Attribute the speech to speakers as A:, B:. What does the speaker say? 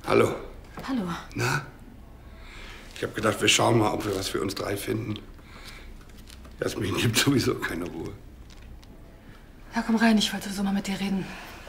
A: Hallo.
B: Hallo.
A: Na? Ich habe gedacht, wir schauen mal, ob wir was für uns drei finden. Jasmin gibt sowieso keine Ruhe.
B: Ja, komm rein, ich wollte so mal mit dir reden.